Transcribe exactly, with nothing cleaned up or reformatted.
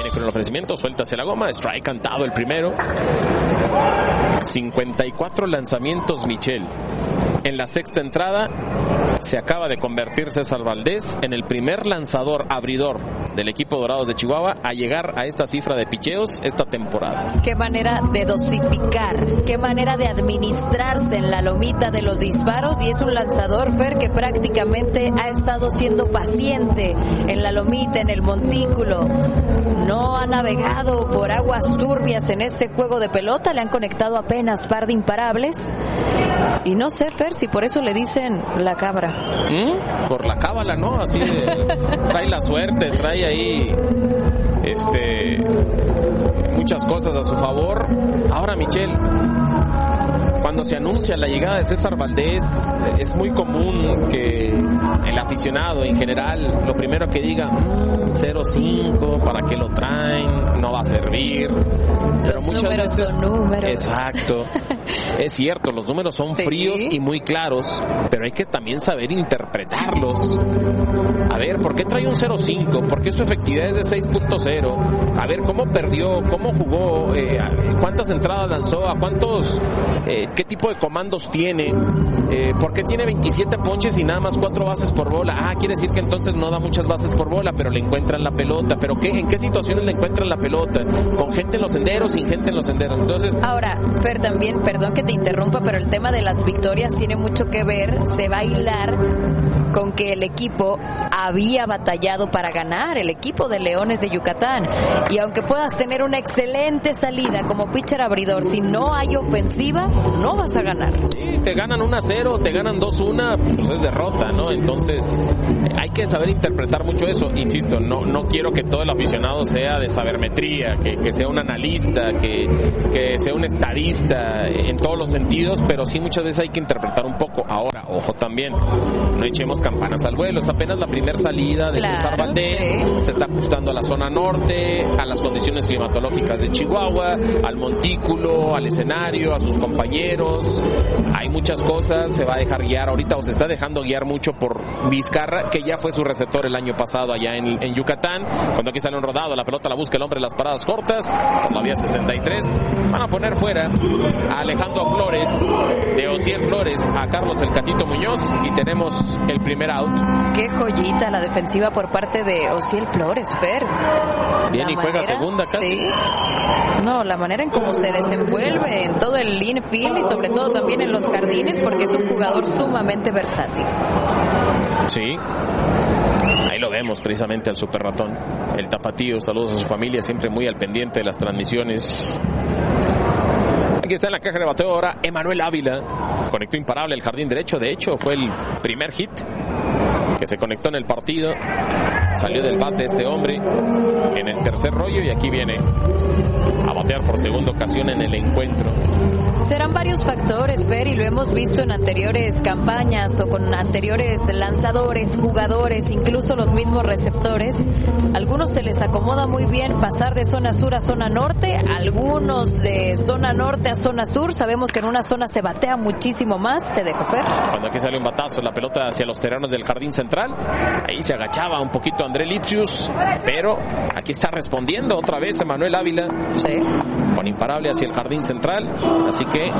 viene con el ofrecimiento, suelta hacia la goma, strike cantado el primero. cincuenta y cuatro lanzamientos Michel. En la sexta entrada se acaba de convertir César Valdés en el primer lanzador abridor del equipo Dorados de Chihuahua a llegar a esta cifra de picheos esta temporada. Qué manera de dosificar, qué manera de administrarse en la lomita de los disparos, y es un lanzador, Fer, que prácticamente ha estado siendo paciente en la lomita, en el montículo. No ha navegado por aguas turbias en este juego de pelota, le han conectado apenas par de imparables. Y no sé, Fer, si por eso le dicen la cabra. ¿Mm? Por la cábala, ¿no? Así de, trae la suerte, trae ahí este muchas cosas a su favor. Ahora, Michel, cuando se anuncia la llegada de César Valdés, es muy común que el aficionado en general lo primero que diga, mmm, cero cinco, ¿para qué lo traen? No va a servir. Pero los muchas números veces, son números. Exacto. Es cierto, los números son Sí. fríos y muy claros, pero hay que también saber interpretarlos. A ver, ¿por qué trae un cero cinco? ¿Por qué su efectividad es de seis punto cero? A ver, ¿cómo perdió? ¿Cómo jugó? Eh, ¿Cuántas entradas lanzó? ¿A cuántos? Eh, ¿Qué tipo de comandos tiene? Eh, ¿Por qué tiene veintisiete ponches y nada más cuatro bases por bola? Ah, quiere decir que entonces no da muchas bases por bola, pero le encuentran la pelota. ¿Pero qué? ¿En qué situaciones le encuentran la pelota? ¿Con gente en los senderos? ¿Sin gente en los senderos? Entonces, ahora, Fer, también, perdón que te interrumpa, pero el tema de las victorias tiene mucho que ver, se va a hilar con que el equipo había batallado para ganar, el equipo de Leones de Yucatán. Y aunque puedas tener una excelente salida como pitcher abridor, si no hay ofensiva, no vas a ganar. Sí, te ganan uno a cero, te ganan dos a uno, pues es derrota, ¿no? Entonces, hay que saber interpretar mucho eso. Insisto, no no quiero que todo el aficionado sea de sabermetría, que, que sea un analista, que, que sea un estadista en todos los sentidos, pero sí muchas veces hay que interpretar un poco. Ahora, ojo también, no echemos campanas al vuelo, es apenas la primera salida de Claro, César Valdés, sí. Se está ajustando a la zona norte, a las condiciones climatológicas de Chihuahua, al montículo, al escenario, a sus compañeros. Hay muchas cosas, se va a dejar guiar ahorita, o se está dejando guiar mucho por Vizcarra, que ya fue su receptor el año pasado allá en, en Yucatán. Cuando aquí sale un rodado, la pelota la busca el hombre en las paradas cortas, por la vía sesenta y tres, van a poner fuera a Alejandro Flores, de Ociel Flores a Carlos El Catito Muñoz, y tenemos el primer out. Qué joyita la defensiva por parte de Ociel Flores, Fer. Bien, La y juega manera, segunda casi. Sí. No, la manera en cómo se desenvuelve en todo el infield y sobre todo también en los jardines, porque es un jugador sumamente versátil. Sí. Ahí lo vemos precisamente al Super Ratón, el tapatío. Saludos a su familia, siempre muy al pendiente de las transmisiones. Aquí está en la caja de bateo ahora Emanuel Ávila. Conectó imparable el jardín derecho. De hecho, fue el primer hit que se conectó en el partido. Salió del bate este hombre en el tercer rollo, y aquí viene a batear por segunda ocasión en el encuentro. Serán varios factores, Fer, y lo hemos visto en anteriores campañas o con anteriores lanzadores, jugadores, incluso los mismos receptores. Algunos se les acomoda muy bien pasar de zona sur a zona norte, algunos de zona norte a zona sur. Sabemos que en una zona se batea muchísimo más. Te dejo, Fer. Cuando aquí sale un batazo, la pelota hacia los terrenos del jardín central, ahí se agachaba un poquito André Lipsius, pero aquí está respondiendo otra vez Emanuel Ávila, Sí. con imparable hacia el jardín central, así que